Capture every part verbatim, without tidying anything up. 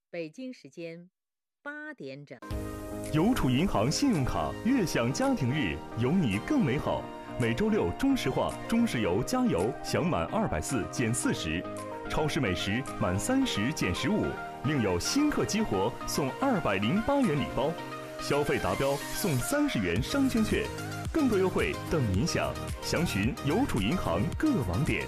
北京时间八点整。 邮储银行信用卡悦享家庭日，有你更美好。每周六中石化、中石油加油享满二百四减四十，超市美食满三十减十五，另有新客激活送二百零八元礼包，消费达标送三十元商圈券，更多优惠等您享。详询邮储银行各网点。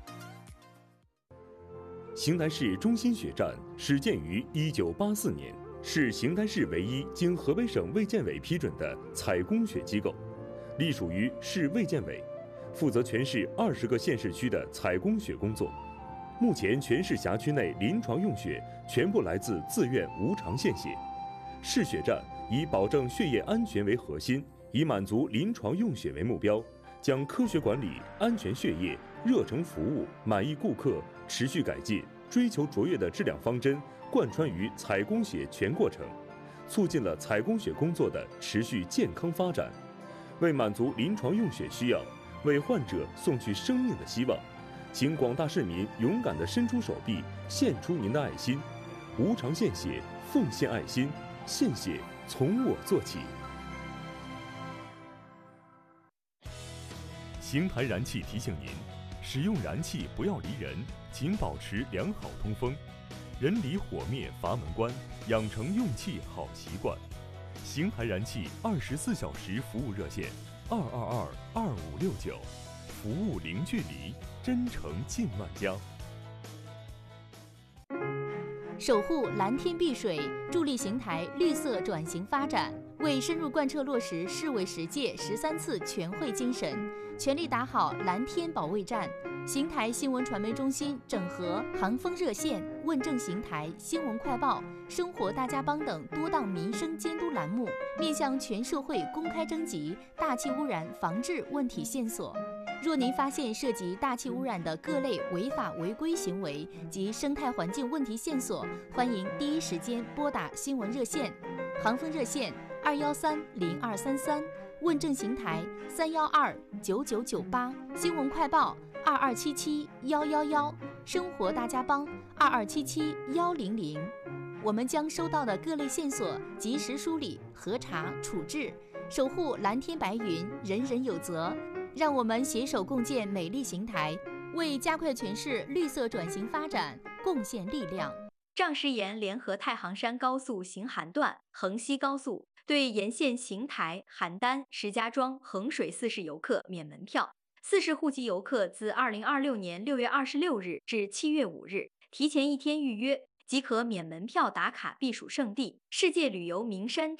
邢台市中心血站始建于一九八四年，是邢台市唯一经河北省卫健委批准的采供血机构，隶属于市卫健委，负责全市二十个县市区的采供血工作。目前全市辖区内临床用血全部来自自愿无偿献血。市血站以保证血液安全为核心，以满足临床用血为目标，将科学管理、安全血液、热诚服务、满意顾客、持续改进、追求卓越的质量方针贯穿于采供血全过程，促进了采供血工作的持续健康发展。为满足临床用血需要，为患者送去生命的希望，请广大市民勇敢地伸出手臂，献出您的爱心。无偿献血，奉献爱心，献血从我做起。邢台燃气提醒您，使用燃气不要离人，请保持良好通风，人离火灭阀门关，养成用气好习惯。邢台燃气二十四小时服务热线：二二二二五六九，服务零距离，真诚近万家。 守护蓝天碧水，助力邢台绿色转型发展，为深入贯彻落实市委十届十三次全会精神，全力打好蓝天保卫战。邢台新闻传媒中心整合航风热线、问政邢台、新闻快报、生活大家帮等多档民生监督栏目，面向全社会公开征集大气污染防治问题线索。若您发现涉及大气污染的各类违法违规行为及生态环境问题线索，欢迎第一时间拨打新闻热线。航风热线二幺三零二三三，问政邢台三幺二九九九八，新闻快报二二七七幺幺幺，生活大家帮二二七七幺零零。我们将收到的各类线索及时梳理、核查、处置，守护蓝天白云，人人有责。让我们携手共建美丽邢台，为加快全市绿色转型发展贡献力量。 丈石岩联合太行山高速行邯段、衡西高速对沿线邢台、邯郸、石家庄、衡水四市游客免门票。四市户籍游客自二零二六年六月二十六日至七月五日提前一天预约，即可免门票打卡避暑胜地、世界旅游名山